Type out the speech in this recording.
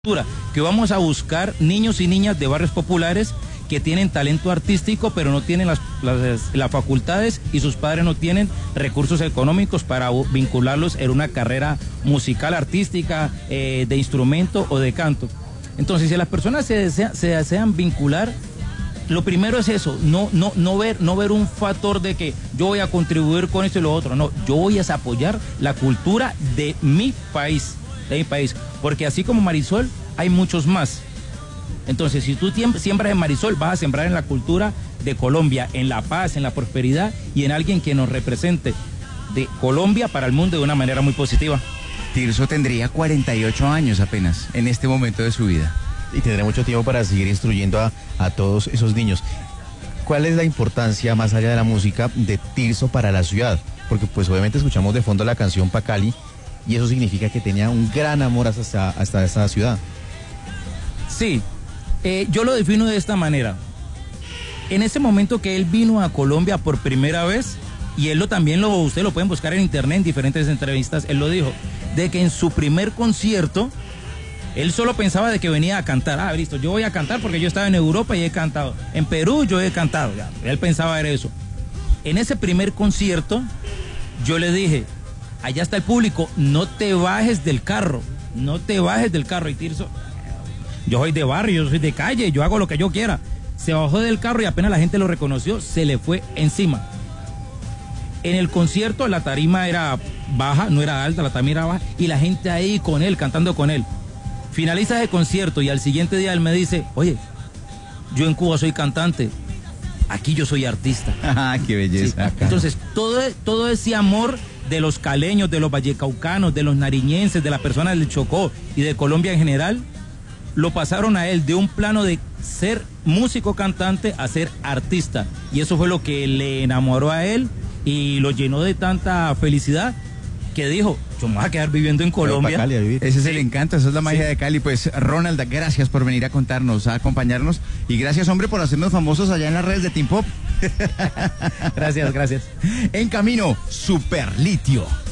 que vamos a buscar niños y niñas de barrios populares que tienen talento artístico, pero no tienen las facultades y sus padres no tienen recursos económicos para vincularlos en una carrera musical, artística, de instrumento o de canto. Entonces, si las personas se desean vincular, lo primero es eso, no ver un factor de que yo voy a contribuir con esto y lo otro. No, yo voy a apoyar la cultura de mi país, porque así como Marisol, hay muchos más. Entonces, si tú siembras en Marisol, vas a sembrar en la cultura de Colombia, en la paz, en la prosperidad y en alguien que nos represente de Colombia para el mundo de una manera muy positiva. Tirso tendría 48 años apenas en este momento de su vida. Y tendrá mucho tiempo para seguir instruyendo a todos esos niños. ¿Cuál es la importancia, más allá de la música, de Tirso para la ciudad? Porque pues obviamente escuchamos de fondo la canción Pa' Cali y eso significa que tenía un gran amor hasta esta ciudad. Sí, yo lo defino de esta manera. En ese momento que él vino a Colombia por primera vez, y él ustedes lo pueden buscar en internet, en diferentes entrevistas, él lo dijo, de que en su primer concierto, él solo pensaba de que venía a cantar. Ah, listo, yo voy a cantar porque yo estaba en Europa y he cantado. En Perú yo he cantado. Ya, él pensaba era eso. En ese primer concierto, yo le dije, allá está el público, no te bajes del carro. No te bajes del carro. Y Tirso, yo soy de barrio, yo soy de calle, yo hago lo que yo quiera. Se bajó del carro y apenas la gente lo reconoció, se le fue encima. En el concierto la tarima era baja, no era alta, la tarima era baja, y la gente ahí con él, cantando con él. Finaliza ese concierto y al siguiente día él me dice, oye, yo en Cuba soy cantante, aquí yo soy artista. ¡Ah, qué belleza! Sí. Entonces, todo ese amor de los caleños, de los vallecaucanos, de los nariñenses, de las personas del Chocó y de Colombia en general, lo pasaron a él de un plano de ser músico cantante a ser artista. Y eso fue lo que le enamoró a él y lo llenó de tanta felicidad que dijo, yo me voy a quedar viviendo en Colombia. Cali, ese es el encanto, esa es la magia de Cali. Pues Ronald, gracias por venir a contarnos, a acompañarnos, y gracias, hombre, por hacernos famosos allá en las redes de Teen Pop. Gracias. En camino, Superlitio.